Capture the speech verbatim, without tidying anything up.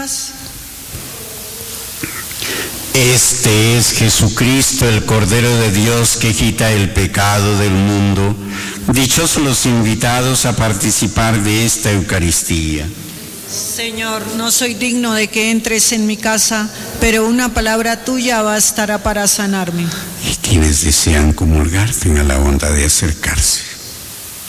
Este es Jesucristo, el Cordero de Dios que quita el pecado del mundo. Dichosos los invitados a participar de esta Eucaristía. Señor, no soy digno de que entres en mi casa, pero una palabra tuya bastará para sanarme. Y quienes desean comulgar tengan la bondad de acercarse.